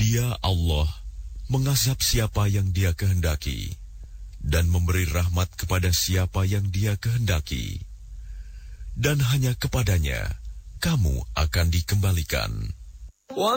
Dia Allah mengazab siapa yang Dia kehendaki dan memberi rahmat kepada siapa yang Dia kehendaki. Dan hanya kepadanya kamu akan dikembalikan.